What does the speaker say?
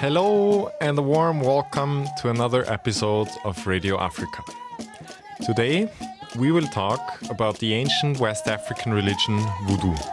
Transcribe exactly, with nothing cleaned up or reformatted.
Hello and a warm welcome to another episode of Radio Africa. Today we will talk about the ancient West African religion Voodoo.